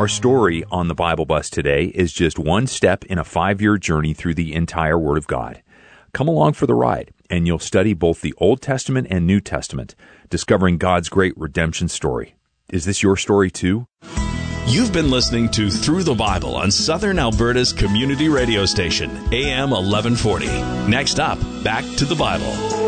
Our story on the Bible Bus today is just one step in a 5-year journey through the entire Word of God. Come along for the ride, and you'll study both the Old Testament and New Testament, discovering God's great redemption story. Is this your story too? You've been listening to Through the Bible on Southern Alberta's community radio station, AM 1140. Next up, back to the Bible.